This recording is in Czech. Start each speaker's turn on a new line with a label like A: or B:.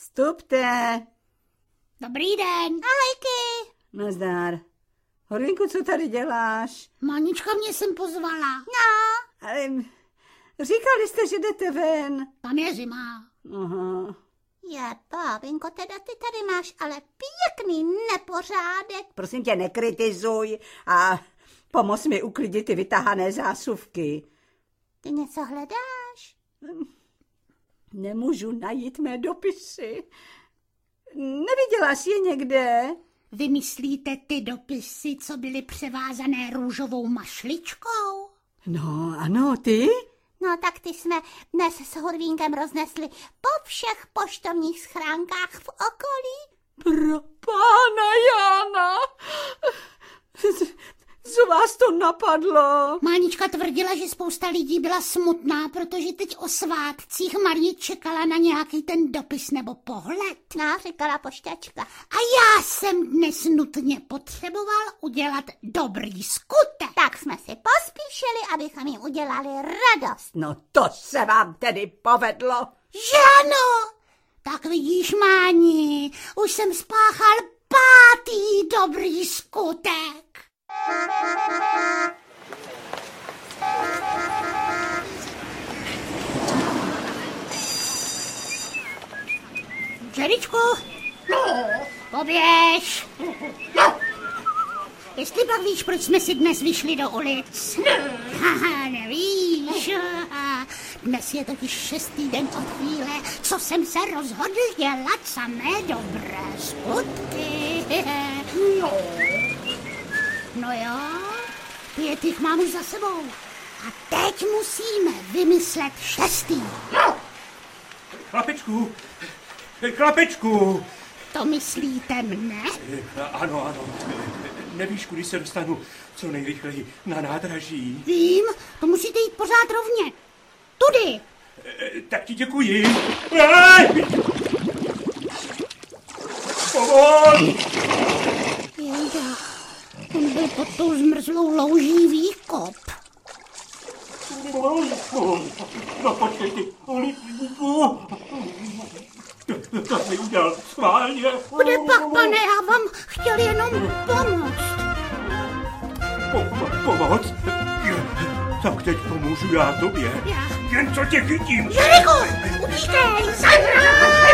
A: Vstupte.
B: Dobrý den.
C: Ahojky.
A: Nazdar. Horlinku, co tady děláš?
B: Manička mě sem pozvala.
C: No.
A: Ale říkali jste, že jdete ven.
B: Tam je zima.
A: Aha.
C: Je, Bábinko, teda ty tady máš ale pěkný nepořádek.
A: Prosím tě, nekritizuj a pomoz mi uklidit ty vytahané zásuvky.
C: Ty něco hledáš?
A: Nemůžu najít mé dopisy. Neviděla jsi je někde?
B: Vy myslíte ty dopisy, co byly převázané růžovou mašličkou?
A: No, ano, ty?
C: No tak ty jsme dnes s Hurvínkem roznesli po všech poštovních schránkách v okolí.
A: Pro pána Jána! Co vás to napadlo?
B: Mánička tvrdila, že spousta lidí byla smutná, protože teď o svátcích Marie čekala na nějaký ten dopis nebo pohled.
C: No, říkala pošťačka.
B: A já jsem dnes nutně potřeboval udělat dobrý skutek.
C: Tak jsme si pospíšili, abychom jim udělali radost.
A: No to se vám tedy povedlo.
B: Že ano? Tak vidíš, Máni, už jsem spáchal 5. dobrý skutek. Žeričku, poběž. Jestli pak víš, proč jsme si dnes vyšli do ulic? Haha, nevíš. Dnes je totiž 6. den od chvíle, co jsem se rozhodl dělat samé dobré skutky. No jo, 5 jich mám už za sebou. A teď musíme vymyslet 6.
D: Chlapečku!
B: To myslíte mne?
D: Ano. Nevíš, kudy se dostanu co nejrychleji na nádraží?
B: Vím, to musíte jít pořád rovně. Tudy.
D: Tak ti děkuji. Pomoc!
B: Jejda, on byl pod tou zmrzlou louží výkop.
D: No počkej ty, Olivníku. To jsi udělal schválně.
B: Kde pak, pane, já vám chtěl jenom pomoct.
D: Pomoc? Tak teď pomůžu já tobě. Jen co tě chytím.
B: Žeriku, utíkej, za mnou!